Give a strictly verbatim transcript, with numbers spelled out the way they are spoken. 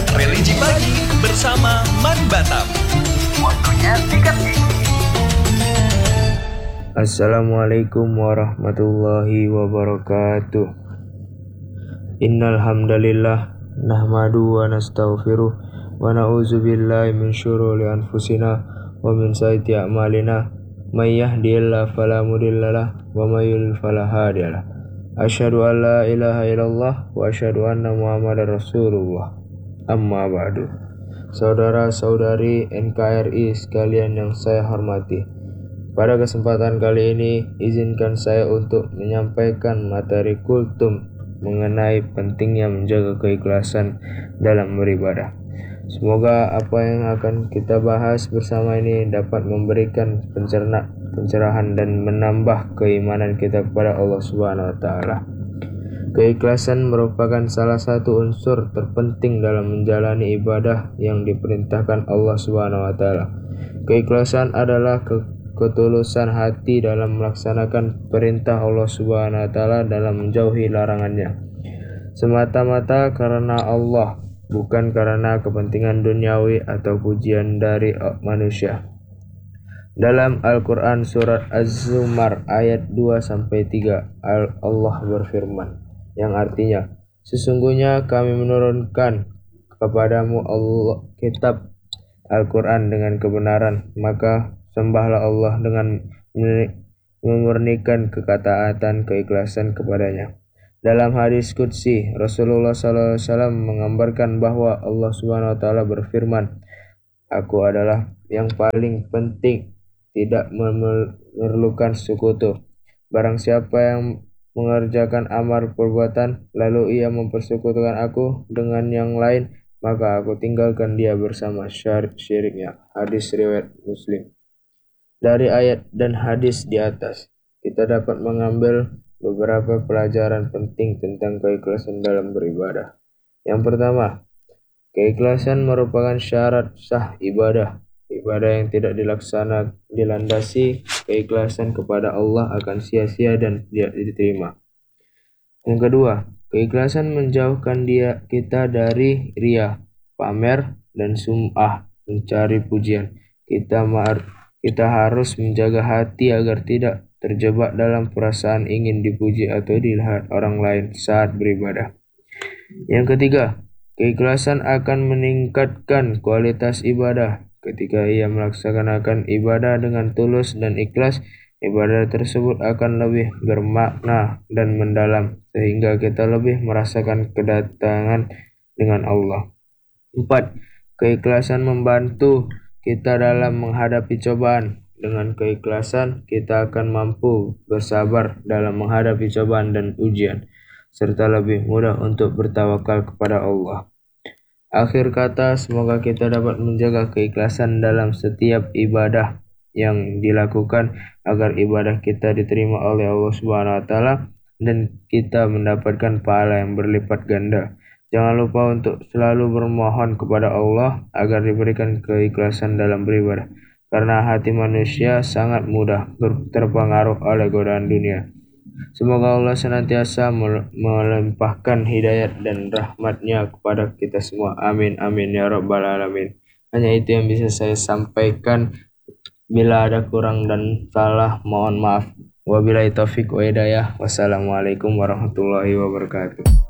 Religi Pagi bersama Man Batam. Waktunya sikat gigi. Assalamualaikum warahmatullahi wabarakatuh. Innal hamdalillah nahmadu wa nastaghfiruh wa na'udzu billahi min syururi anfusina wa min sayyiati a'malina. May yahdihillahu fala mudhillalah wa may yudhlil fala hadiyalah. Asyhadu an la ilaha illallah wa asyhadu anna Muhammadar Rasulullah. Amma ba'du. Saudara-saudari N K R I sekalian yang saya hormati, pada kesempatan kali ini izinkan saya untuk menyampaikan materi kultum mengenai pentingnya menjaga keikhlasan dalam beribadah. Semoga apa yang akan kita bahas bersama ini dapat memberikan pencerna, pencerahan dan menambah keimanan kita kepada Allah Subhanahu wa taala. Keikhlasan merupakan salah satu unsur terpenting dalam menjalani ibadah yang diperintahkan Allah Subhanahu wa taala. Keikhlasan adalah ke ketulusan hati dalam melaksanakan perintah Allah Subhanahu wa taala dalam menjauhi larangannya, semata-mata karena Allah, bukan karena kepentingan duniawi atau pujian dari manusia. Dalam Al-Quran surat Az-Zumar ayat dua sampai tiga, Allah berfirman, yang artinya, sesungguhnya kami menurunkan kepadamu Allah kitab Al-Quran dengan kebenaran, maka sembahlah Allah dengan memurnikan ketaatan keikhlasan kepadanya. Dalam hadis qudsi, Rasulullah shallallahu alaihi wasallam menggambarkan bahwa Allah Subhanahu wa taala berfirman, "Aku adalah yang paling penting, tidak memerlukan sekutu. Barang siapa yang mengerjakan amal perbuatan, lalu ia mempersekutukan aku dengan yang lain, maka aku tinggalkan dia bersama syiriknya." Hadis riwayat Muslim. Dari ayat dan hadis di atas, kita dapat mengambil beberapa pelajaran penting tentang keikhlasan dalam beribadah. Yang pertama, keikhlasan merupakan syarat sah ibadah. Ibadah yang tidak dilaksana dilandasi keikhlasan kepada Allah akan sia-sia dan tidak diterima. Yang kedua, keikhlasan menjauhkan dia kita dari riya, pamer, dan sum'ah, mencari pujian. Kita mar Kita harus menjaga hati agar tidak terjebak dalam perasaan ingin dipuji atau dilihat orang lain saat beribadah. Yang ketiga, keikhlasan akan meningkatkan kualitas ibadah. Ketika ia melaksanakan ibadah dengan tulus dan ikhlas, ibadah tersebut akan lebih bermakna dan mendalam, sehingga kita lebih merasakan kedatangan dengan Allah. Empat, keikhlasan membantu kita dalam menghadapi cobaan. Dengan keikhlasan, kita akan mampu bersabar dalam menghadapi cobaan dan ujian, serta lebih mudah untuk bertawakal kepada Allah. Akhir kata, semoga kita dapat menjaga keikhlasan dalam setiap ibadah yang dilakukan, agar ibadah kita diterima oleh Allah Subhanahu wa taala dan kita mendapatkan pahala yang berlipat ganda. Jangan lupa untuk selalu bermohon kepada Allah agar diberikan keikhlasan dalam beribadah, karena hati manusia sangat mudah terpengaruh oleh godaan dunia. Semoga Allah senantiasa melimpahkan hidayat dan rahmat-Nya kepada kita semua. Amin amin ya rabbal alamin. Hanya itu yang bisa saya sampaikan. Bila ada kurang dan salah, mohon maaf. Wabillahi taufik wa hidayah. Wassalamualaikum warahmatullahi wabarakatuh.